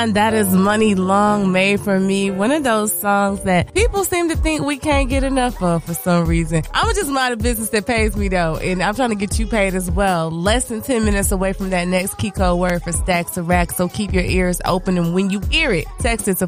And that is Money Long Made for Me. One of those songs that people seem to think we can't get enough of for some reason. I'm just mind a business that pays me though, and I'm trying to get you paid as well. Less than 10 minutes away from that next Kiko word for Stacks to Racks, so keep your ears open, and when you hear it, text it to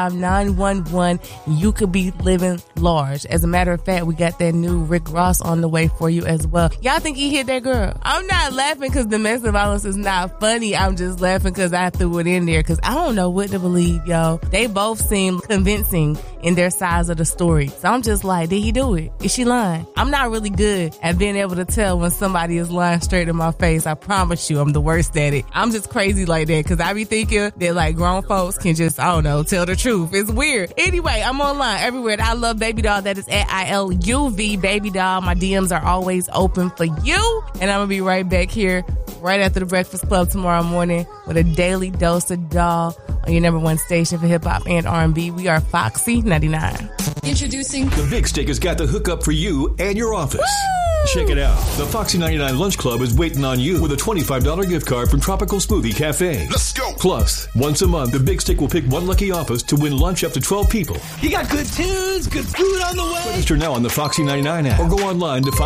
45911. You could be living large. As a matter of fact, we got that new Rick Ross on the way for you as well. Y'all think he hit that girl? I'm not laughing because domestic violence is not funny. I'm just laughing because I threw it in there because I don't know what to believe, yo. They both seem convincing in their sides of the story. So I'm just like, did he do it? Is she lying? I'm not really good at being able to tell when somebody is lying straight in my face. I promise you, I'm the worst at it. I'm just crazy like that because I be thinking that like grown folks can just, I don't know, tell the truth. It's weird. Anyway, I'm online everywhere. I love Baby Doll. That is at ILUV Baby Doll. My DMs are always open for you. And I'm going to be right back here right after the Breakfast Club tomorrow morning with a daily dose of Doll on your number one station for hip hop and R&B. We are Foxy 99. Introducing The Big Stick has got the hookup for you and your office. Woo! Check it out. The Foxy 99 Lunch Club is waiting on you with a $25 gift card from Tropical Smoothie Cafe. Let's go. Plus, once a month, the Big Stick will pick one lucky office to win lunch up to 12 people. You got good tunes, good food on the way. Register now on the Foxy 99 app or go online to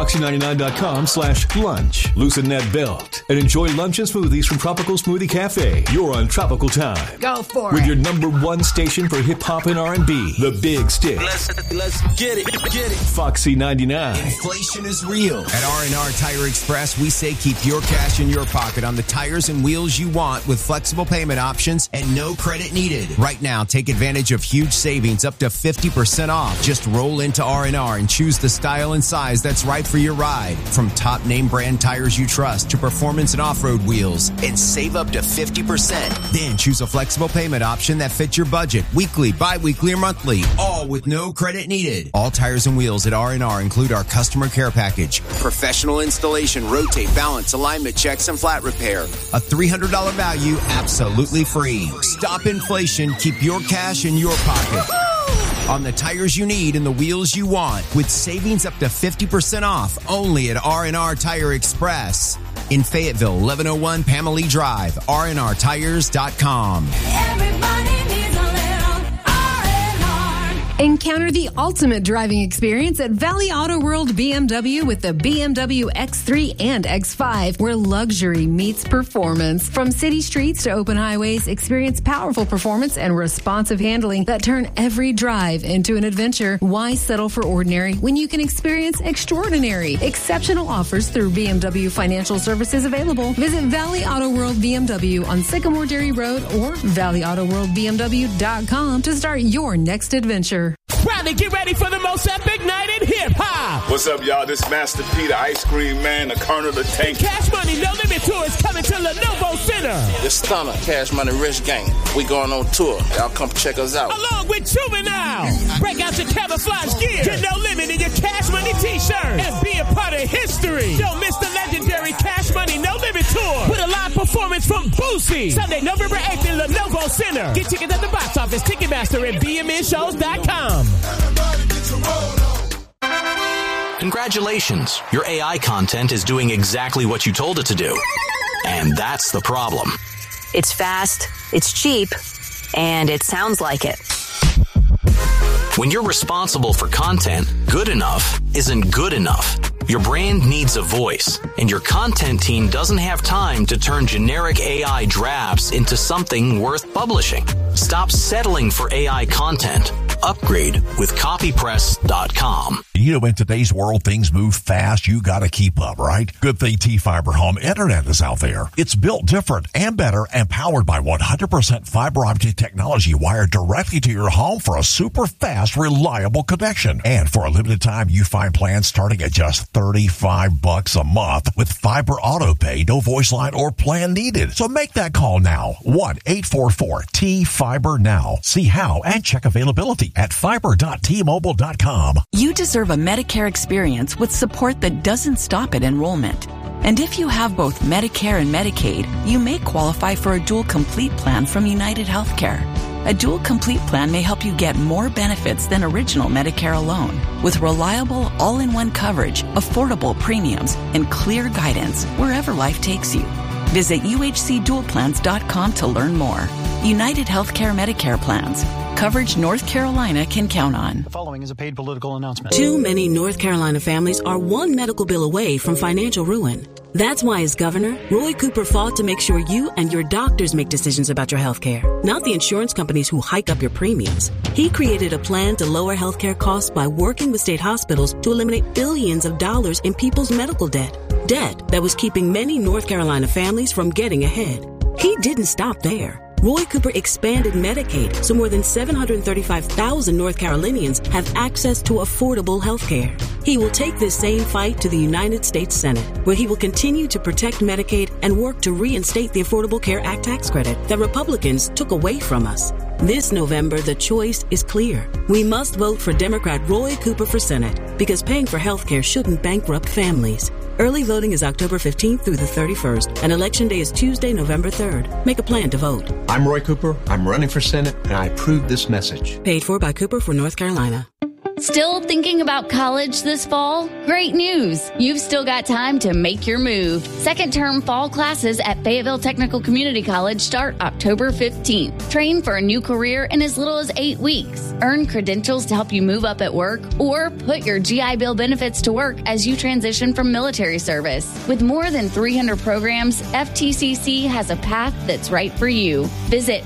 foxy99.com/lunch. Loosen that belt and enjoy lunch and smoothies from Tropical Smoothie Cafe. You're on Tropical Time. Go for with it. Your number one station for hip hop and R&B, The Big Stick. Let's get it. Foxy 99. Inflation is real. At R&R Tire Express, we say keep your cash in your pocket on the tires and wheels you want with flexible payment options and no credit needed. Right now, take advantage of huge savings up to 50% off. Just roll into R&R and choose the style and size that's right for your ride. From top name brand tires you trust to performance and off-road wheels, and save up to 50%. Then choose a flexible payment option that fits your budget, weekly, bi-weekly, or monthly, all with no credit needed. All tires and wheels at R&R include our customer care package, professional installation, rotate, balance, alignment checks, and flat repair. A $300 value, absolutely free. Stop inflation. Keep your cash in your pocket. On the tires you need and the wheels you want, with savings up to 50% off, only at R&R Tire Express. In Fayetteville, 1101 Pamela Drive, rnrtires.com. Everybody needs a little R&R. Encounter the ultimate driving experience at Valley Auto World BMW with the BMW X3 and X5, where luxury meets performance. From city streets to open highways, experience powerful performance and responsive handling that turn every drive into an adventure. Why settle for ordinary when you can experience extraordinary? Exceptional offers through BMW Financial Services available. Visit Valley Auto World BMW on Sycamore Dairy Road or valleyautoworldbmw.com to start your next adventure. Riley, get ready for the most epic night in hip-hop. What's up, y'all? This Master P, the Ice Cream Man, the Colonel, the Tank. Cash Money No Limit Tour is coming to Lenovo Center. It's Stunner, Cash Money Rich Gang. We going on tour. Y'all come check us out. Along with Juvenile. Break out your camouflage gear. Get No Limit in your Cash Money t-shirt. And be a part of history. Don't miss the legendary Cash Money No Limit Tour with a live performance from Boosie. Sunday, November 8th in Lenovo Center. Get tickets at the box office, Ticketmaster, and bmnshows.com. Congratulations. Your AI content is doing exactly what you told it to do. And that's the problem. It's fast, it's cheap, and it sounds like it. When you're responsible for content, good enough isn't good enough. Your brand needs a voice, and your content team doesn't have time to turn generic AI drafts into something worth publishing. Stop settling for AI content. Upgrade with copypress.com. You know, in today's world, things move fast. You got to keep up, right? Good thing T-Fiber Home Internet is out there. It's built different and better and powered by 100% fiber optic technology wired directly to your home for a super fast, reliable connection. And for a limited time, you find plans starting at just $35 a month with fiber auto pay, no voice line or plan needed. So make that call now. 1-844-T-Fiber now. See how and check availability at fiber.tmobile.com. You deserve a Medicare experience with support that doesn't stop at enrollment. And if you have both Medicare and Medicaid, you may qualify for a Dual Complete plan from United Healthcare. A Dual Complete plan may help you get more benefits than original Medicare alone, with reliable, all-in-one coverage, affordable premiums, and clear guidance wherever life takes you. Visit uhcdualplans.com to learn more. United Healthcare Medicare plans. Coverage North Carolina can count on. The following is a paid political announcement. Too many North Carolina families are one medical bill away from financial ruin. That's why, as governor, Roy Cooper fought to make sure you and your doctors make decisions about your health care, not the insurance companies who hike up your premiums. He created a plan to lower health care costs by working with state hospitals to eliminate billions of dollars in people's medical debt. Debt that was keeping many North Carolina families from getting ahead. He didn't stop there. Roy Cooper expanded Medicaid so more than 735,000 North Carolinians have access to affordable health care. He will take this same fight to the United States Senate, where he will continue to protect Medicaid and work to reinstate the Affordable Care Act tax credit that Republicans took away from us. This November, the choice is clear. We must vote for Democrat Roy Cooper for Senate because paying for health care shouldn't bankrupt families. Early voting is October 15th through the 31st, and Election Day is Tuesday, November 3rd. Make a plan to vote. I'm Roy Cooper. I'm running for Senate, and I approve this message. Paid for by Cooper for North Carolina. Still thinking about college this fall? Great news! You've still got time to make your move. Second term fall classes at Fayetteville Technical Community College start October 15th. Train for a new career in as little as 8 weeks. Earn credentials to help you move up at work, or put your GI Bill benefits to work as you transition from military service. With more than 300 programs, FTCC has a path that's right for you. Visit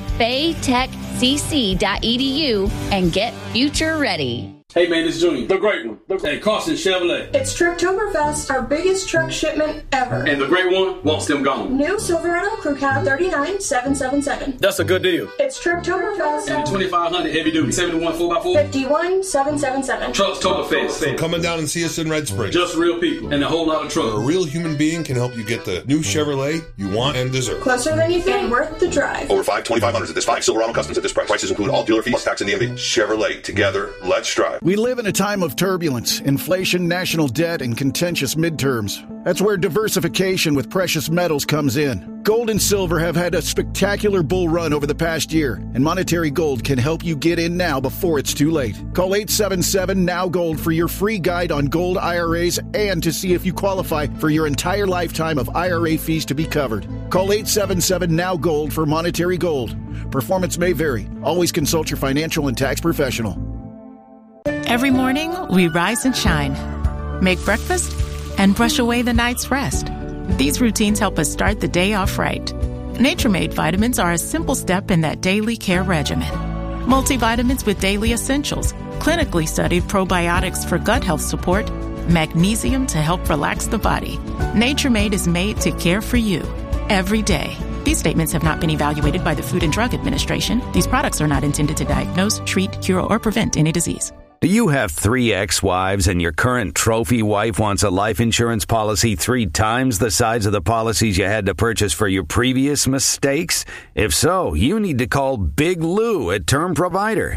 faytechcc.edu and get future ready. Hey man, it's Junior, the great one. Hey, Carson Chevrolet. It's Trucktoberfest, our biggest truck shipment ever. And the great one wants them gone. New Silverado Crew Cab 39777. That's a good deal. It's Trucktoberfest. And the 2500 heavy duty 71 4x4 51777. Trucktoberfest. Come on down and see us in Red Springs. Just real people and a whole lot of trucks. A real human being can help you get the new Chevrolet you want and deserve. Closer than you think, worth the drive. Over 2500s at this 5 Silverado Customs at this price. Prices include all dealer fees plus tax and DMV. Chevrolet, together, let's drive. We live in a time of turbulence, inflation, national debt, and contentious midterms. That's where diversification with precious metals comes in. Gold and silver have had a spectacular bull run over the past year, and Monetary Gold can help you get in now before it's too late. Call 877-NOW-GOLD for your free guide on gold IRAs and to see if you qualify for your entire lifetime of IRA fees to be covered. Call 877-NOW-GOLD for Monetary Gold. Performance may vary. Always consult your financial and tax professional. Every morning, we rise and shine, make breakfast, and brush away the night's rest. These routines help us start the day off right. Nature Made vitamins are a simple step in that daily care regimen. Multivitamins with daily essentials, clinically studied probiotics for gut health support, magnesium to help relax the body. Nature Made is made to care for you every day. These statements have not been evaluated by the Food and Drug Administration. These products are not intended to diagnose, treat, cure, or prevent any disease. Do you have 3 ex-wives and your current trophy wife wants a life insurance policy 3 times the size of the policies you had to purchase for your previous mistakes? If so, you need to call Big Lou at Term Provider,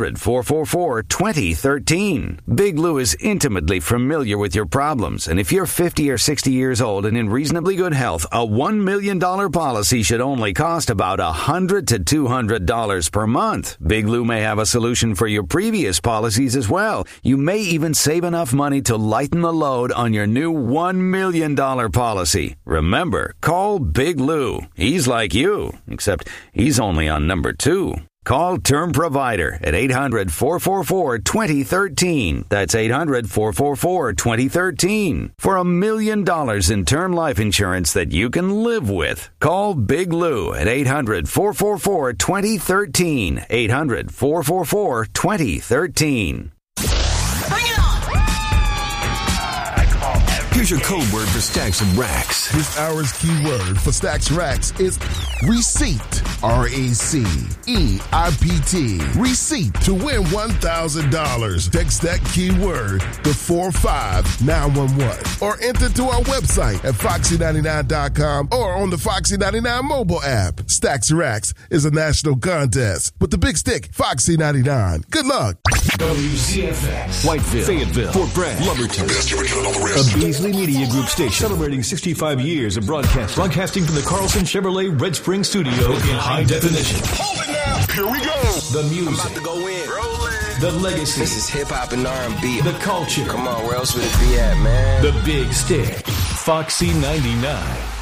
800-444-2013. Big Lou is intimately familiar with your problems, and if you're 50 or 60 years old and in reasonably good health, a $1 million policy should only cost about $100 to $200 per month. Big Lou may have a solution for your previous policies as well. You may even save enough money to lighten the load on your new $1 million policy. Remember, call Big Lou. He's like you, except he's only on number 2. Call Term Provider at 800-444-2013. That's 800-444-2013. For $1 million in term life insurance that you can live with. Call Big Lou at 800-444-2013. 800-444-2013. Here's your code word for Stacks and Racks. This hour's keyword for Stacks Racks is receipt. RACEIPT. Receipt to win $1,000. Text that keyword to 45911 or enter to our website at Foxy99.com or on the Foxy 99 mobile app. Stacks Racks is a national contest with the big stick, Foxy 99. Good luck. WCFX, Whiteville, Fayetteville, Fort Bragg, Lumberton, a Beasley Media Group station celebrating 65 years of broadcasting from the Carlson Chevrolet Red Springs studio in high definition. Hold it now. Here we go. The music, I'm about to go in. the legacy, This is hip hop and R&B. the culture, Come on, where else would it be at, man? the big stick, Foxy 99.